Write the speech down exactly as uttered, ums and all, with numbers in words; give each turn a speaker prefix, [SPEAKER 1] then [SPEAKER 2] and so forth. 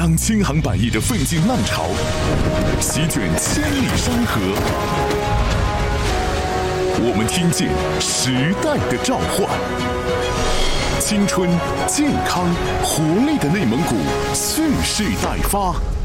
[SPEAKER 1] 当千行百业的奋进浪潮席卷千里山河，我们听见时代的召唤。青春、健康、活力的内蒙古蓄势待发。